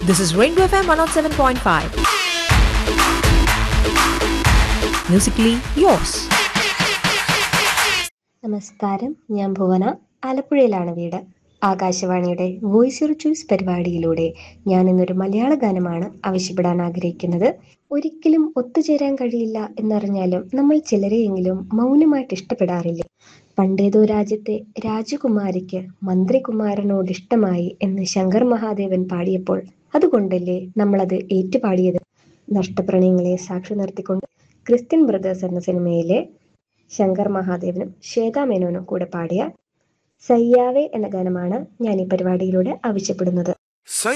This is Rainbow FM 107.5. Musically yours. നമസ്കാരം, ഞാൻ ഭുവന. ആലപ്പുഴയിലാണ് വീട്. ആകാശവാണിയുടെ വോയിസ് യുവർ ചോയ്സ് പരിപാടിയിലൂടെ ഞാൻ ഇന്നൊരു മലയാള ഗാനമാണ് ആവശ്യപ്പെടാൻ ആഗ്രഹിക്കുന്നത്. ഒരിക്കലും ഒത്തുചേരാൻ കഴിയില്ല എന്നറിഞ്ഞാലും നമ്മൾ ചിലരെയെങ്കിലും മൗനമായിട്ട് ഇഷ്ടപ്പെടാറില്ല. പണ്ടേതോ രാജ്യത്തെ രാജകുമാരിക്ക് മന്ത്രികുമാരനോട് ഇഷ്ടമായി എന്ന് ശങ്കർ മഹാദേവൻ പാടിയപ്പോൾ അതുകൊണ്ടല്ലേ നമ്മളത് ഏറ്റുപാടിയത്. നഷ്ടപ്രണയങ്ങളെ സാക്ഷി നിർത്തിക്കൊണ്ട് ക്രിസ്ത്യൻ ബ്രദേഴ്സ് എന്ന സിനിമയിലെ ശങ്കർ മഹാദേവനും ശ്വേതാ മേനോനും കൂടെ പാടിയ സയ്യാവേ എന്ന ഗാനമാണ് ഞാൻ ഈ പരിപാടിയിലൂടെ ആവശ്യപ്പെടുന്നത്.